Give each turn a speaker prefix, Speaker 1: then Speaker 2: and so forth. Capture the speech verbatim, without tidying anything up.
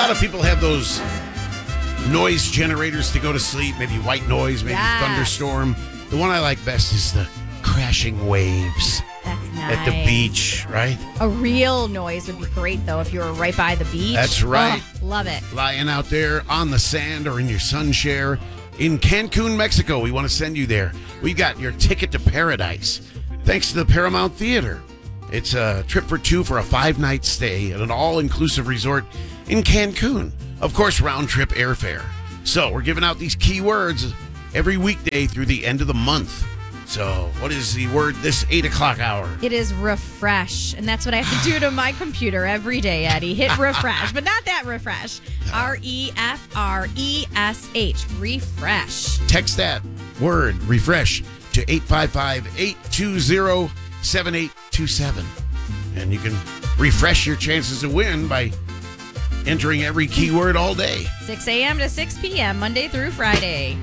Speaker 1: lot of people have those noise generators to go to sleep, maybe white noise, maybe
Speaker 2: Yes.
Speaker 1: thunderstorm. The one I like best is the crashing waves
Speaker 2: That's nice.
Speaker 1: at the beach, right?
Speaker 2: A real noise would be great, though, if you were right by the beach.
Speaker 1: That's right.
Speaker 2: Oh, love it.
Speaker 1: Lying out there on the sand or in your sun share in Cancun, Mexico. We want to send you there. We've got your ticket to paradise thanks to the Paramount Theater. It's a trip for two for a five-night stay at an all-inclusive resort in Cancun. Of course, round-trip airfare. So we're giving out these keywords every weekday through the end of the month. So what is the word this eight o'clock hour?
Speaker 2: It is refresh, and that's what I have to do to my computer every day, Eddie. Hit refresh, but not that refresh. R E F R E S H. Refresh.
Speaker 1: Text that word, refresh, to eight five five, eight two zero, seven eight two seven. And you can refresh your chances to win by entering every keyword all day.
Speaker 2: six a.m. to six p.m., Monday through Friday.